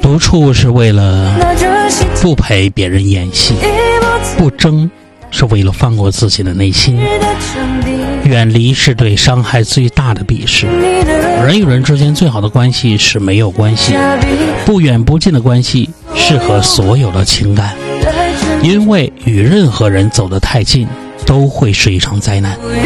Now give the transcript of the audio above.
独处是为了不陪别人演戏，不争是为了放过自己的内心，远离是对伤害最大的鄙视。人与人之间最好的关系是没有关系，不远不近的关系适合所有的情感，因为与任何人走得太近都会是一场灾难。